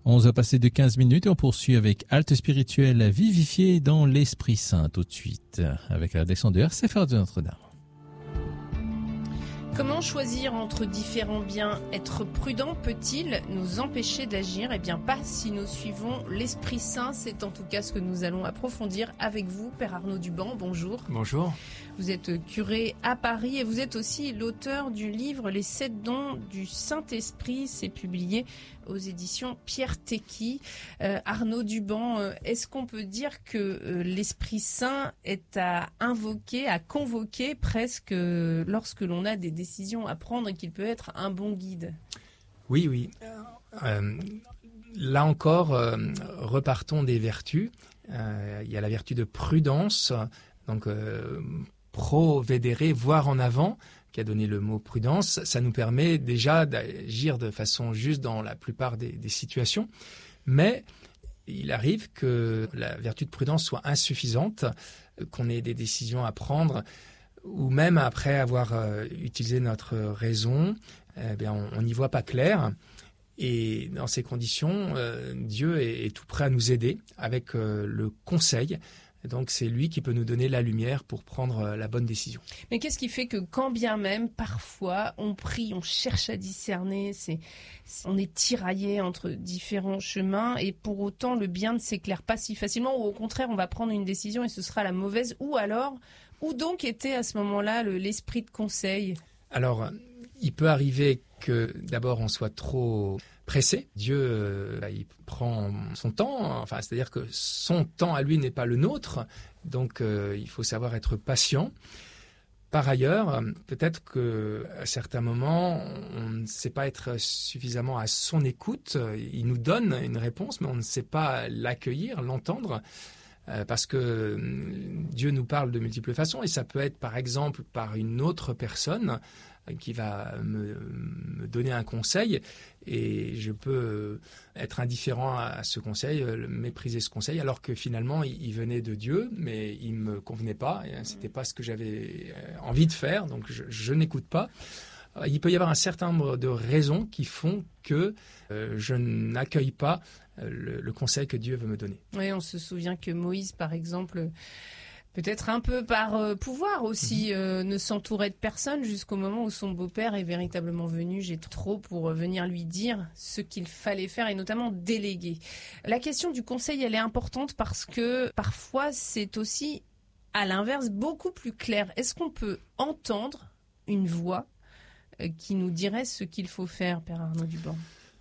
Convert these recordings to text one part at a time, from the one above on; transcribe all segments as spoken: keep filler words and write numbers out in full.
onze heures passées de quinze minutes et on poursuit avec Halte spirituelle vivifiée dans l'Esprit Saint tout de suite avec la rédaction de R C F de Notre-Dame. Comment choisir entre différents biens? Être prudent peut-il nous empêcher d'agir? Eh bien pas si nous suivons l'Esprit Saint. C'est en tout cas ce que nous allons approfondir avec vous, Père Arnaud Duban. Bonjour. Bonjour. Vous êtes curé à Paris et vous êtes aussi l'auteur du livre Les sept dons du Saint-Esprit. C'est publié aux éditions Pierre Tecky. Euh, Arnaud Duban, euh, est-ce qu'on peut dire que euh, l'Esprit Saint est à invoquer, à convoquer presque euh, lorsque l'on a des décisions à prendre et qu'il peut être un bon guide? Oui, oui. Euh, là encore, euh, repartons des vertus. Euh, il y a la vertu de prudence, donc euh, provedere, voir en avant, qui a donné le mot prudence. Ça nous permet déjà d'agir de façon juste dans la plupart des, des situations. Mais il arrive que la vertu de prudence soit insuffisante, qu'on ait des décisions à prendre, ou même après avoir euh, utilisé notre raison, eh bien, on n'y voit pas clair. Et dans ces conditions, euh, Dieu est, est tout prêt à nous aider avec euh, le conseil. Donc c'est lui qui peut nous donner la lumière pour prendre la bonne décision. Mais qu'est-ce qui fait que quand bien même, parfois, on prie, on cherche à discerner, c'est, on est tiraillé entre différents chemins et pour autant le bien ne s'éclaire pas si facilement ou au contraire on va prendre une décision et ce sera la mauvaise? Ou alors, où donc était à ce moment-là le, l'esprit de conseil? Alors, il peut arriver que d'abord on soit trop pressé. Dieu, euh, il prend son temps, enfin, c'est-à-dire que son temps à lui n'est pas le nôtre, donc euh, il faut savoir être patient. Par ailleurs, peut-être qu'à certains moments, on ne sait pas être suffisamment à son écoute. Il nous donne une réponse, mais on ne sait pas l'accueillir, l'entendre, euh, parce que Dieu nous parle de multiples façons, et ça peut être par exemple par une autre personne qui va me, me donner un conseil et je peux être indifférent à ce conseil, mépriser ce conseil, alors que finalement il, il venait de Dieu, mais il me convenait pas, et c'était pas ce que j'avais envie de faire, donc je, je n'écoute pas. Il peut y avoir un certain nombre de raisons qui font que euh, je n'accueille pas le, le conseil que Dieu veut me donner. Oui, on se souvient que Moïse, par exemple, peut-être un peu par euh, pouvoir aussi, euh, ne s'entourait de personne jusqu'au moment où son beau-père est véritablement venu. J'ai trop pour euh, venir lui dire ce qu'il fallait faire et notamment déléguer. La question du conseil, elle est importante parce que parfois c'est aussi, à l'inverse, beaucoup plus clair. Est-ce qu'on peut entendre une voix euh, qui nous dirait ce qu'il faut faire, Père Arnaud Duban?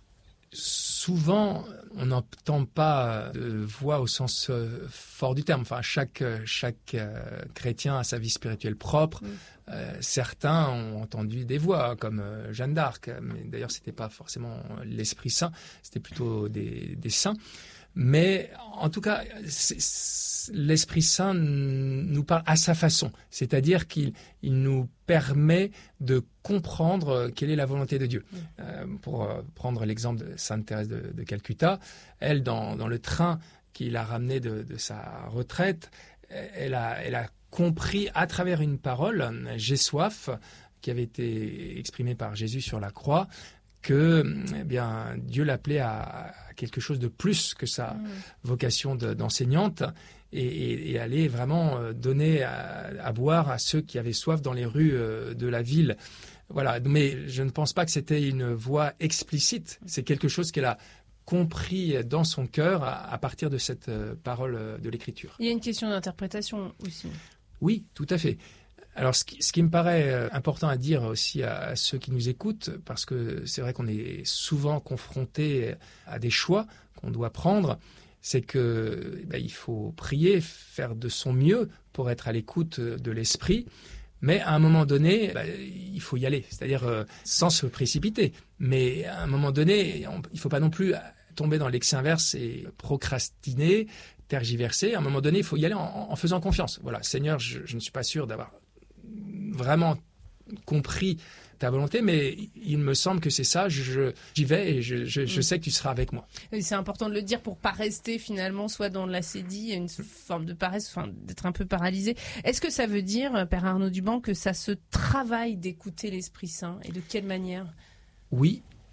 Souvent, on n'entend pas de voix au sens euh, fort du terme. Enfin, chaque, chaque euh, chrétien a sa vie spirituelle propre. Mm. Euh, certains ont entendu des voix, comme euh, Jeanne d'Arc. Mais d'ailleurs, c'était pas forcément l'Esprit Saint, c'était plutôt des, des saints. Mais en tout cas, c'est, c'est, l'Esprit Saint nous parle à sa façon. C'est-à-dire qu'il il nous permet de comprendre quelle est la volonté de Dieu. Mmh. Euh, pour euh, prendre l'exemple de Sainte Thérèse de, de Calcutta, elle, dans, dans le train qui l'a ramenée de, de sa retraite, elle a, elle a compris à travers une parole, « J'ai soif », qui avait été exprimée par Jésus sur la croix, que eh bien, Dieu l'appelait à, à quelque chose de plus que sa mmh. vocation de, d'enseignante et, et, et aller vraiment donner à, à boire à ceux qui avaient soif dans les rues de la ville. Voilà, mais je ne pense pas que c'était une voix explicite. C'est quelque chose qu'elle a compris dans son cœur à, à partir de cette parole de l'Écriture. Il y a une question d'interprétation aussi. Oui, tout à fait. Alors, ce qui, ce qui me paraît important à dire aussi à, à ceux qui nous écoutent, parce que c'est vrai qu'on est souvent confronté à des choix qu'on doit prendre, c'est que ben, il faut prier, faire de son mieux pour être à l'écoute de l'esprit, mais à un moment donné, ben, il faut y aller, c'est-à-dire euh, sans se précipiter. Mais à un moment donné, on, il ne faut pas non plus tomber dans l'excès inverse et procrastiner, tergiverser. À un moment donné, il faut y aller en, en faisant confiance. Voilà, Seigneur, je, je ne suis pas sûr d'avoir vraiment compris ta volonté, mais il me semble que c'est ça, je, j'y vais et je, je, je sais que tu seras avec moi. Et c'est important de le dire pour pas rester finalement soit dans l'acédie, une forme de paresse, enfin d'être un peu paralysé. Est-ce que ça veut dire, Père Arnaud Duban, que ça se travaille d'écouter l'Esprit Saint et de quelle manière? Oui,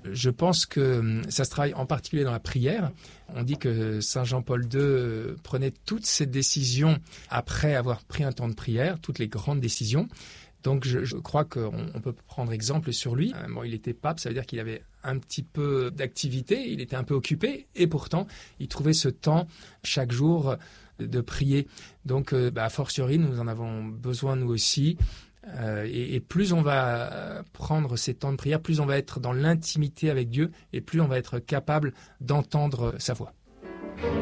Je pense que ça se travaille en particulier dans la prière. On dit que Saint Jean-Paul deux prenait toutes ses décisions après avoir pris un temps de prière, toutes les grandes décisions. Donc je, je crois qu'on on peut prendre exemple sur lui. Euh, bon, il était pape, ça veut dire qu'il avait un petit peu d'activité, il était un peu occupé, et pourtant il trouvait ce temps chaque jour de prier. Donc euh, bah, a fortiori, nous en avons besoin nous aussi. Euh, et, et plus on va prendre ces temps de prière, plus on va être dans l'intimité avec Dieu, et plus on va être capable d'entendre sa voix.